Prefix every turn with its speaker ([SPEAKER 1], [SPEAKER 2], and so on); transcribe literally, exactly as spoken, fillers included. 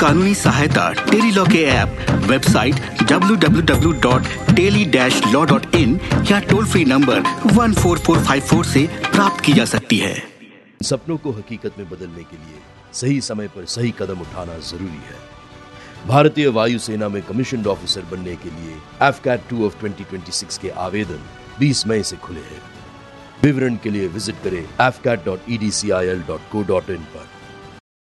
[SPEAKER 1] कानूनी सहायता tele law के app, website W W W dot tele dash law dot in या toll free number one four four five four से प्राप्त की जा सकती है।
[SPEAKER 2] सपनों को हकीकत में बदलने के लिए सही समय पर सही कदम उठाना जरूरी है। भारतीय वायुसेना में कमीशन्ड ऑफिसर बनने के लिए F cat two of twenty twenty six के आवेदन बीस मई से खुले हैं। विवरण के लिए विजिट करें F cat dot E D C I L dot co dot in पर।